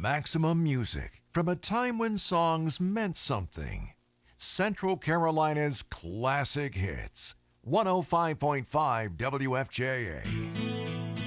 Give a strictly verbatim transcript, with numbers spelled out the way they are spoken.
Maximum music from a time when songs meant something. Central Carolina's classic hits. one oh five point five W F J A.